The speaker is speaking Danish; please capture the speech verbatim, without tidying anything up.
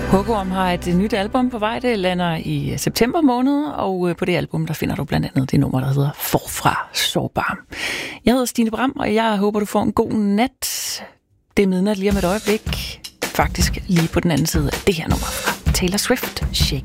Hugo har et nyt album på vej. Det lander i september måned, og på det album der finder du blandt andet det nummer, der hedder Forfra Sårbar. Jeg hedder Stine Bram, og jeg håber, du får en god nat. Det er midnat lige om et øjeblik. Faktisk lige på den anden side af det her nummer fra Taylor Swift, Shake